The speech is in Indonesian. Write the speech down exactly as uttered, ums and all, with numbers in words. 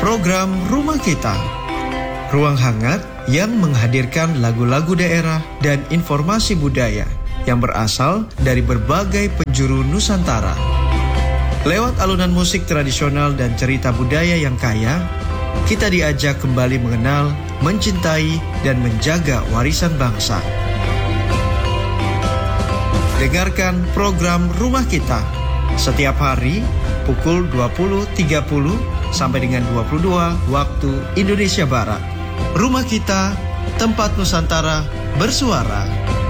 program Rumah Kita. Ruang hangat yang menghadirkan lagu-lagu daerah dan informasi budaya yang berasal dari berbagai penjuru Nusantara. Lewat alunan musik tradisional dan cerita budaya yang kaya, kita diajak kembali mengenal, mencintai, dan menjaga warisan bangsa. Dengarkan program Rumah Kita setiap hari pukul dua puluh tiga puluh sampai dengan dua puluh dua waktu Indonesia Barat. Rumah Kita, tempat Nusantara bersuara.